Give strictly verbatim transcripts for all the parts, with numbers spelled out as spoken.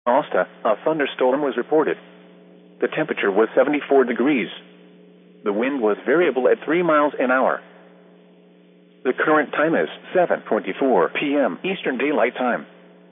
Valdosta, a thunderstorm was reported. The temperature was seventy-four degrees. The wind was variable at three miles an hour. The current time is seven twenty-four p m Eastern Daylight Time.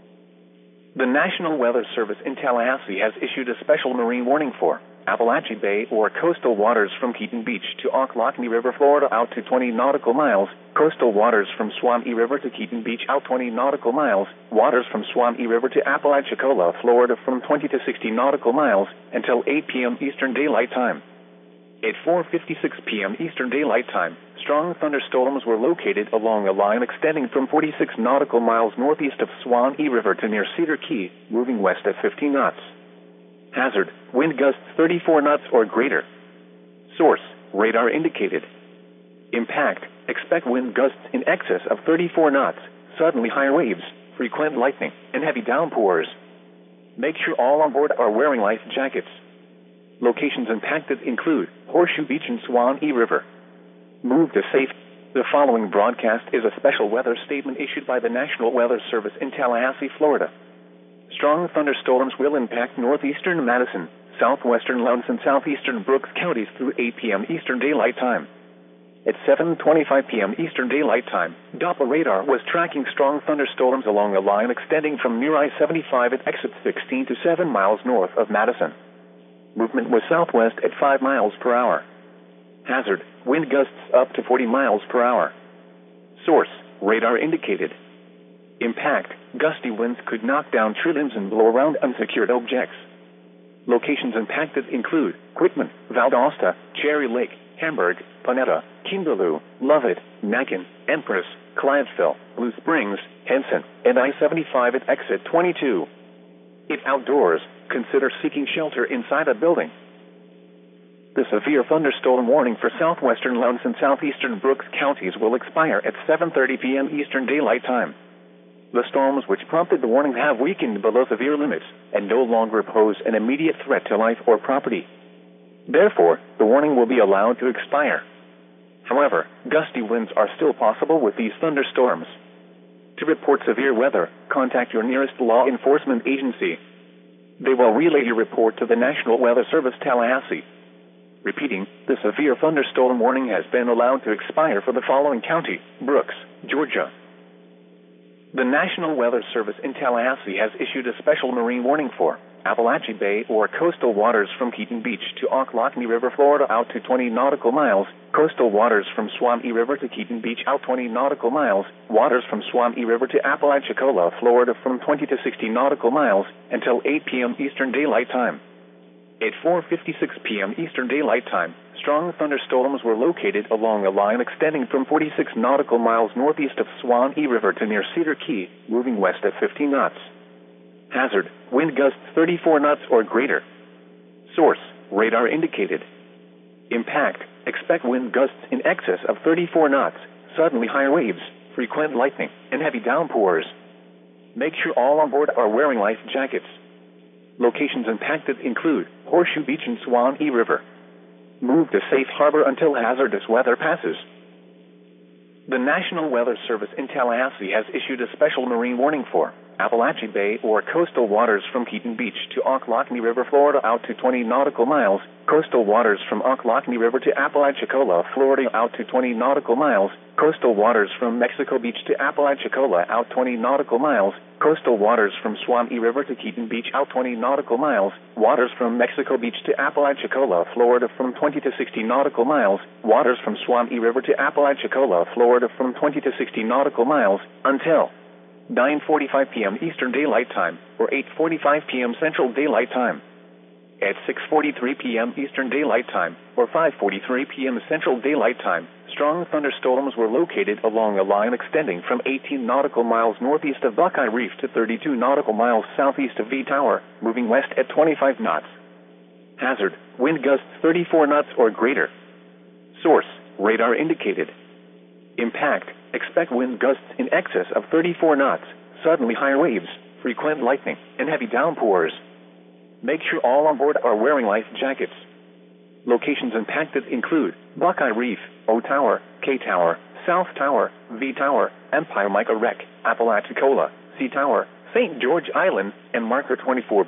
The National Weather Service in Tallahassee has issued a special marine warning for Apalachee Bay or coastal waters from Keaton Beach to Ocklawackney River, Florida out to twenty nautical miles, coastal waters from Swamee River to Keaton Beach out twenty nautical miles, waters from Swamee River to Apalachicola, Florida from twenty to sixty nautical miles, until eight p m Eastern Daylight Time. At four fifty-six p m Eastern Daylight Time, strong thunderstorms were located along a line extending from forty-six nautical miles northeast of Swamee River to near Cedar Key, moving west at fifty knots. Hazard, wind gusts thirty-four knots or greater. Source, radar indicated. Impact, expect wind gusts in excess of thirty-four knots, suddenly higher waves, frequent lightning, and heavy downpours. Make sure all on board are wearing life jackets. Locations impacted include Horseshoe Beach and Swamee River. Move to safe. The following broadcast is a special weather statement issued by the National Weather Service in Tallahassee, Florida. Strong thunderstorms will impact northeastern Madison, southwestern Lowndes, and southeastern Brooks counties through eight p m Eastern Daylight Time. At seven twenty-five p m Eastern Daylight Time, Doppler radar was tracking strong thunderstorms along a line extending from near I seventy-five at exit sixteen to seven miles north of Madison. Movement was southwest at five miles per hour. Hazard, wind gusts up to forty miles per hour. Source, radar indicated. Impact, gusty winds could knock down tree limbs and blow around unsecured objects. Locations impacted include Quitman, Valdosta, Cherry Lake, Hamburg, Panetta, Kimberloo, Lovett, Macon, Empress, Clientville, Blue Springs, Henson, and I seventy-five at exit twenty-two. If outdoors, consider seeking shelter inside a building. The severe thunderstorm warning for southwestern Lowndes and southeastern Brooks counties will expire at seven thirty p m Eastern Daylight Time. The storms which prompted the warning have weakened below severe limits and no longer pose an immediate threat to life or property. Therefore, the warning will be allowed to expire. However, gusty winds are still possible with these thunderstorms. To report severe weather, contact your nearest law enforcement agency. They will relay your report to the National Weather Service Tallahassee. Repeating, the severe thunderstorm warning has been allowed to expire for the following county: Brooks, Georgia. The National Weather Service in Tallahassee has issued a special marine warning for Apalachee Bay or coastal waters from Keaton Beach to Ocklawackney River, Florida out to twenty nautical miles, coastal waters from Swamee River to Keaton Beach out twenty nautical miles, waters from Swamee River to Apalachicola, Florida from twenty to sixty nautical miles, until eight p m Eastern Daylight Time. At four fifty-six p m Eastern Daylight Time, strong thunderstorms were located along a line extending from forty-six nautical miles northeast of Swamee River to near Cedar Key, moving west at fifty knots. Hazard, wind gusts thirty-four knots or greater. Source, radar indicated. Impact, expect wind gusts in excess of thirty-four knots, suddenly higher waves, frequent lightning, and heavy downpours. Make sure all on board are wearing life jackets. Locations impacted include Horseshoe Beach and Swamee River. Move to safe harbor until hazardous weather passes. The National Weather Service in Tallahassee has issued a special marine warning for Apalachee Bay or coastal waters from Keaton Beach to Ocklawackney River, Florida out to twenty nautical miles, coastal waters from Ocklawackney River to Apalachicola, Florida out to twenty nautical miles, coastal waters from Mexico Beach to Apalachicola out twenty nautical miles, coastal waters from Swamee River to Keaton Beach out twenty nautical miles, waters from Mexico Beach to Apalachicola, Florida from twenty to sixty nautical miles, waters from Swamee River to Apalachicola, Florida from twenty to sixty nautical miles, until nine forty-five p m Eastern Daylight Time, or eight forty-five p m Central Daylight Time. At six forty-three p m Eastern Daylight Time, or five forty-three p m Central Daylight Time, strong thunderstorms were located along a line extending from eighteen nautical miles northeast of Buckeye Reef to thirty-two nautical miles southeast of V Tower, moving west at twenty-five knots. Hazard, wind gusts thirty-four knots or greater. Source, radar indicated. Impact, expect wind gusts in excess of thirty-four knots, suddenly higher waves, frequent lightning, and heavy downpours. Make sure all on board are wearing life jackets. Locations impacted include Buckeye Reef, O Tower, K Tower, South Tower, V Tower, Empire Micah Wreck, Apalachicola, C Tower, Saint George Island, and marker twenty-four